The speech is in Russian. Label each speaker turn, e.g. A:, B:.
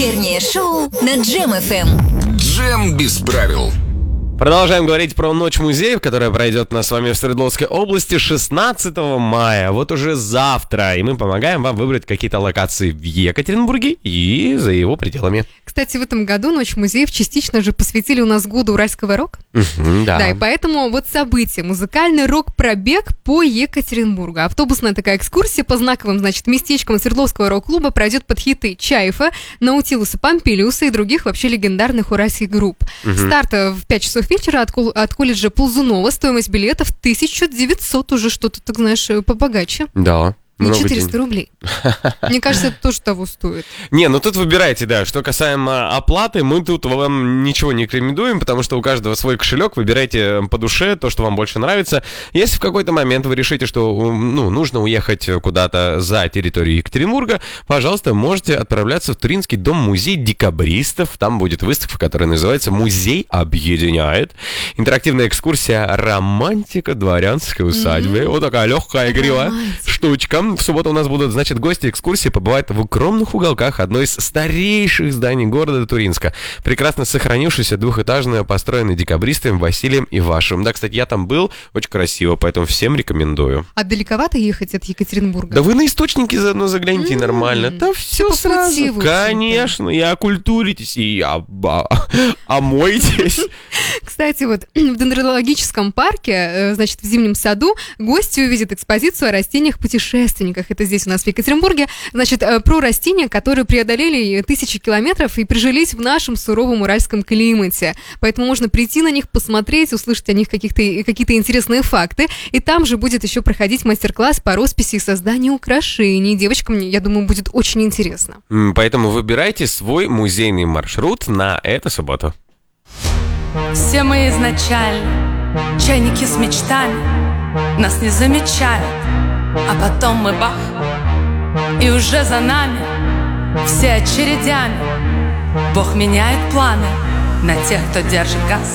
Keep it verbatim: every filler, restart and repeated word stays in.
A: Вечернее шоу на Джем эф эм.
B: Джем без правил.
C: Продолжаем говорить про Ночь музеев, которая пройдет у нас с вами в Свердловской области шестнадцатого мая, вот уже завтра. И мы помогаем вам выбрать какие-то локации в Екатеринбурге и за его пределами.
D: Кстати, в этом году Ночь музеев частично же посвятили у нас году уральского рока.
C: Угу, да.
D: Да, и поэтому вот событие. Музыкальный рок-пробег по Екатеринбургу. Автобусная такая экскурсия по знаковым, значит, местечкам Свердловского рок-клуба пройдет под хиты Чайфа, Наутилуса, Помпилиуса и других вообще легендарных уральских групп.
C: Угу.
D: Старт в пять часов вечера от, кол- от колледжа Ползунова. Стоимость билетов тысяча девятьсот, уже что-то, так знаешь, побогаче.
C: Да.
D: Не четыреста рублей. Мне кажется, это тоже того стоит.
C: Не, ну тут выбирайте, да. Что касаемо оплаты, мы тут вам ничего не рекомендуем, потому что у каждого свой кошелек. Выбирайте по душе то, что вам больше нравится. Если в какой-то момент вы решите, что ну, нужно уехать куда-то за территорию Екатеринбурга, пожалуйста, можете отправляться в Туринский дом-музей декабристов. Там будет выставка, которая называется «Музей объединяет». Интерактивная экскурсия «Романтика дворянской усадьбы». Mm-hmm. Вот такая легкая, игривая штучка. В субботу у нас будут, значит, гости экскурсии побывают в укромных уголках одной из старейших зданий города Туринска. Прекрасно сохранившееся двухэтажное, построенное декабристами Василием Ивашевым. Да, кстати, я там был, очень красиво, поэтому всем рекомендую.
D: А далеко ехать от Екатеринбурга?
C: Да вы на источники заодно загляните, mm-hmm. нормально. Да все
D: по
C: сразу.
D: пути,
C: Конечно, и окультуритесь, и омойтесь.
D: Кстати, вот в дендрологическом парке, значит, в Зимнем саду, гости увидят экспозицию о растениях-путешественниках. Это здесь у нас в Екатеринбурге. Значит, про растения, которые преодолели тысячи километров и прижились в нашем суровом уральском климате. Поэтому можно прийти на них, посмотреть, услышать о них каких-то, какие-то интересные факты. И там же будет еще проходить мастер-класс по росписи и созданию украшений. Девочкам, я думаю, будет очень интересно.
C: Поэтому выбирайте свой музейный маршрут на эту субботу.
E: Все мы изначально чайники с мечтами, нас не замечают, а потом мы бах, и уже за нами все очередями. Бог меняет планы на тех, кто держит газ.